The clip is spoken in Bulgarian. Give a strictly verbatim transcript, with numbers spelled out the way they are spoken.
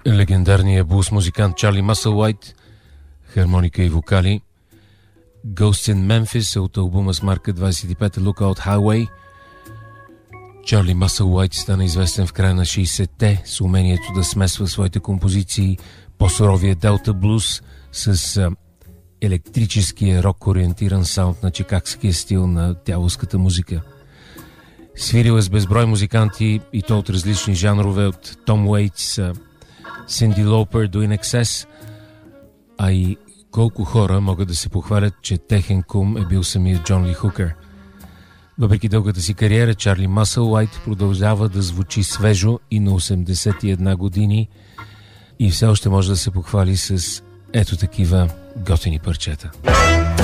Легендарният блус музикант Чарли Мъсълуайт, хармоника и вокали. Ghosts in Memphis от албума с марка двайсет и пет Lookout Highway. Чарли Мъсълуайт стана известен в края на шейсетте с умението да смесва своите композиции по-суровия делта блуз с електрическия рок-ориентиран саунд на чикагския стил на дяволската музика. Свирил е с безброй музиканти и то от различни жанрове, от Том Уейтс, Синди Лоупер до In Excess, а и колко хора могат да се похвалят, че техен кум е бил самият Джон Ли Хукър. Въпреки дългата си кариера, Чарли Мъсълуайт продължава да звучи свежо и на осемдесет и една години и все още може да се похвали с ето такива готини парчета.